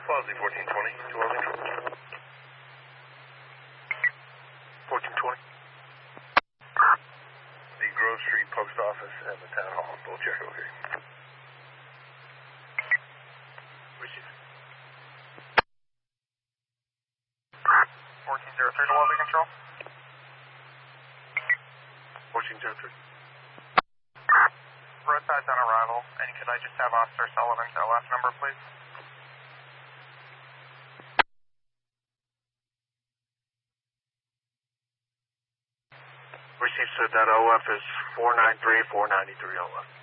Wellesley 1420 to Arlington. 1420. The Grove Street Post Office and the Town Hall, both check okay. Receive. 1403 to Wellesley Control. 1403. Roadside's on arrival, and could I just have Officer Sullivan's LF number, please? Receive, said that OF is 493-493 OF.